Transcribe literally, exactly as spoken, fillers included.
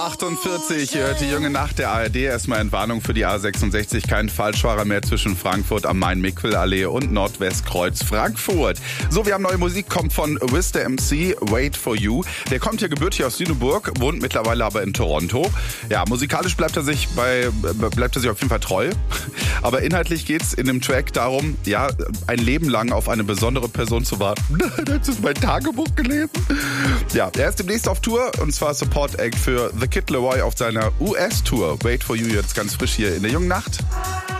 achtundvierzig, ihr hört die junge Nacht der A R D. Erstmal Entwarnung für die A sechsundsechzig. Kein Falschfahrer mehr zwischen Frankfurt am Main-Mikkel-Allee und Nordwestkreuz Frankfurt. So, wir haben neue Musik, kommt von Wiz der M C, Wait for You. Der kommt hier gebürtig aus Lüneburg, wohnt mittlerweile aber in Toronto. Ja, musikalisch bleibt er sich bei, bleibt er sich auf jeden Fall treu. Aber inhaltlich geht's in dem Track darum, ja, ein Leben lang auf eine besondere Person zu warten. Das ist mein Tagebuch gelesen. Ja, er ist demnächst auf Tour und zwar Support Act für The Kid Laroi auf seiner U S-Tour. Wait for You jetzt ganz frisch hier in der jungen Nacht.